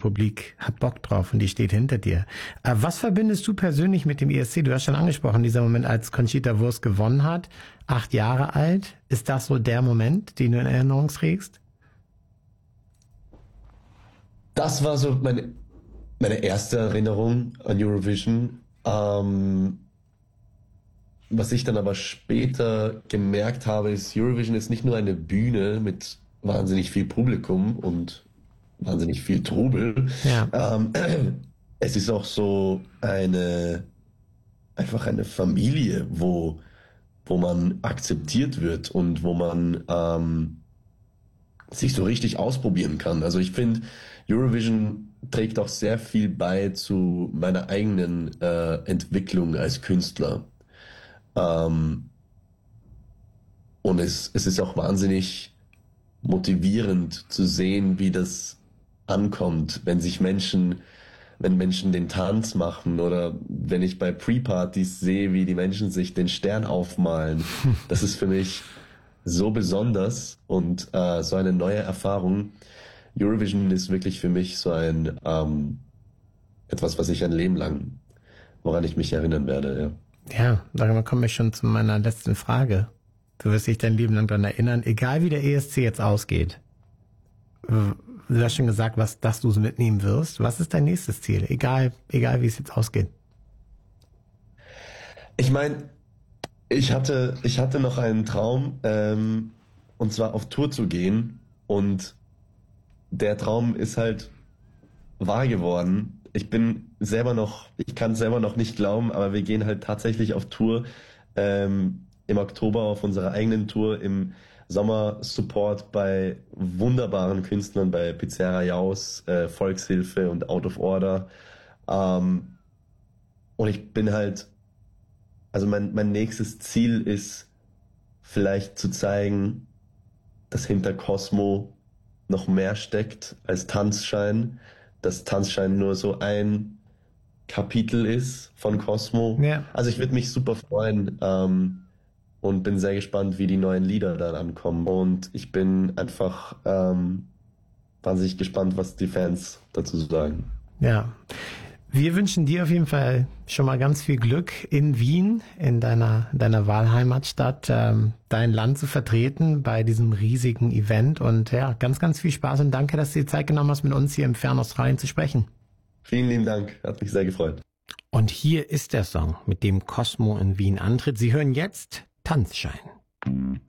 Publik hat Bock drauf und die steht hinter dir. Was verbindest du persönlich mit dem ESC? Du hast schon angesprochen, dieser Moment, als Conchita Wurst gewonnen hat, 8 Jahre alt. Ist das so der Moment, den du in Erinnerung trägst? Das war so meine erste Erinnerung an Eurovision. Was ich dann aber später gemerkt habe, ist, Eurovision ist nicht nur eine Bühne mit wahnsinnig viel Publikum und wahnsinnig viel Trubel. Ja. Es ist auch so einfach eine Familie, wo man akzeptiert wird und wo man sich so richtig ausprobieren kann. Also ich finde, Eurovision trägt auch sehr viel bei zu meiner eigenen Entwicklung als Künstler. Ähm, und es ist auch wahnsinnig motivierend zu sehen, wie das ankommt, wenn Menschen den Tanz machen oder wenn ich bei Pre-Partys sehe, wie die Menschen sich den Stern aufmalen. Das ist für mich so besonders und so eine neue Erfahrung. Eurovision ist wirklich für mich so etwas, was ich ein Leben lang, woran ich mich erinnern werde, ja. Ja, darüber komme ich schon zu meiner letzten Frage. Du wirst dich dein Leben lang daran erinnern, egal wie der ESC jetzt ausgeht. Du hast schon gesagt, dass du es mitnehmen wirst. Was ist dein nächstes Ziel? Egal wie es jetzt ausgeht. Ich meine, ich hatte noch einen Traum, und zwar auf Tour zu gehen. Und der Traum ist halt wahr geworden. Ich kann es selber noch nicht glauben, aber wir gehen halt tatsächlich auf Tour, im Oktober auf unserer eigenen Tour, im Sommer Support bei wunderbaren Künstlern, bei Pizzeria Jaus, Volkshilfe und Out of Order. Ähm, und ich bin halt, also mein nächstes Ziel ist vielleicht zu zeigen, dass hinter Cosmo noch mehr steckt als Tanzschein, dass Tanzschein nur so ein Kapitel ist von Cosmo. Ja. Also ich würde mich super freuen, und bin sehr gespannt, wie die neuen Lieder dann ankommen. Und ich bin einfach wahnsinnig gespannt, was die Fans dazu sagen. Ja. Wir wünschen dir auf jeden Fall schon mal ganz viel Glück in Wien, in deiner Wahlheimatstadt, dein Land zu vertreten bei diesem riesigen Event. Und ja, ganz, ganz viel Spaß und danke, dass du dir Zeit genommen hast, mit uns hier im fernen Australien zu sprechen. Vielen lieben Dank, hat mich sehr gefreut. Und hier ist der Song, mit dem Cosmo in Wien antritt. Sie hören jetzt Tanzschein.